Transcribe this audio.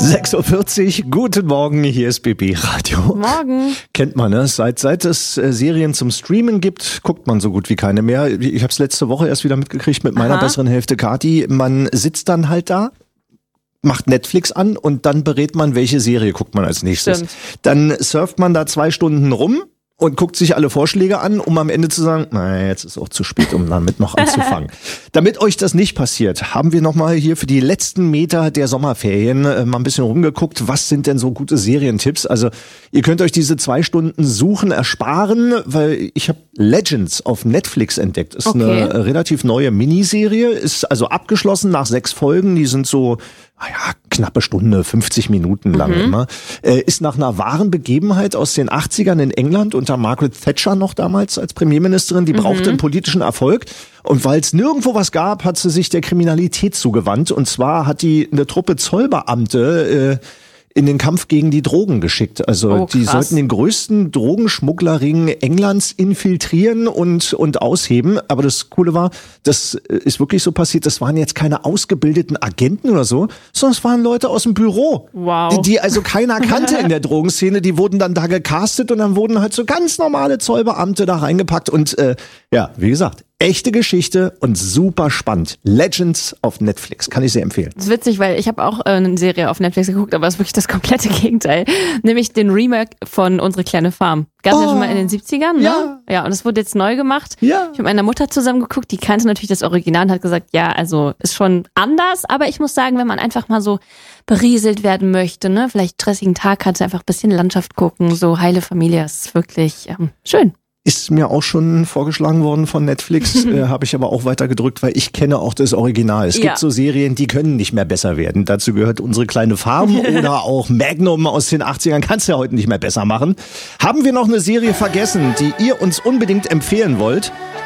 6:40 Uhr, guten Morgen, hier ist BB Radio. Morgen. Kennt man, ne? Seit es Serien zum Streamen gibt, guckt man so gut wie keine mehr. Ich habe es letzte Woche erst wieder mitgekriegt mit meiner besseren Hälfte Kathi. Man sitzt dann halt da, macht Netflix an und dann berät man, welche Serie guckt man als nächstes. Stimmt. Dann surft man da 2 Stunden rum und guckt sich alle Vorschläge an, um am Ende zu sagen, naja, jetzt ist auch zu spät, um damit noch anzufangen. Damit euch das nicht passiert, haben wir nochmal hier für die letzten Meter der Sommerferien mal ein bisschen rumgeguckt, was sind denn so gute Serientipps? Also ihr könnt euch diese 2 Stunden Suchen ersparen, weil ich habe Legends auf Netflix entdeckt. Ist eine relativ neue Miniserie, ist also abgeschlossen nach 6 Folgen, die sind so knappe Stunde, 50 Minuten lang immer. Ist nach einer wahren Begebenheit aus den 80ern in England unter Margaret Thatcher noch damals als Premierministerin. Die brauchte einen politischen Erfolg. Und weil es nirgendwo was gab, hat sie sich der Kriminalität zugewandt. Und zwar hat die eine Truppe Zollbeamte in den Kampf gegen die Drogen geschickt. Also die sollten den größten Drogenschmugglerring Englands infiltrieren und ausheben. Aber das Coole war, das ist wirklich so passiert, das waren jetzt keine ausgebildeten Agenten oder so, sondern es waren Leute aus dem Büro. Wow. Die also keiner kannte in der Drogenszene. Die wurden dann da gecastet und dann wurden halt so ganz normale Zollbeamte da reingepackt. Und wie gesagt, echte Geschichte und super spannend. Legends auf Netflix, kann ich sehr empfehlen. Das ist witzig, weil ich habe auch eine Serie auf Netflix geguckt, aber es ist wirklich das komplette Gegenteil. Nämlich den Remake von Unsere kleine Farm. Gab es ja schon mal in den 70ern, ne? Ja, und es wurde jetzt neu gemacht. Ja. Ich habe mit meiner Mutter zusammen geguckt, die kannte natürlich das Original und hat gesagt, ja, also ist schon anders, aber ich muss sagen, wenn man einfach mal so berieselt werden möchte, ne, vielleicht stressigen Tag hat, einfach ein bisschen Landschaft gucken, so heile Familie, das ist wirklich schön. Ist mir auch schon vorgeschlagen worden von Netflix, habe ich aber auch weiter gedrückt, weil ich kenne auch das Original. Es gibt so Serien, die können nicht mehr besser werden. Dazu gehört Unsere kleine Farm oder auch Magnum aus den 80ern. Kannst du ja heute nicht mehr besser machen. Haben wir noch eine Serie vergessen, die ihr uns unbedingt empfehlen wollt?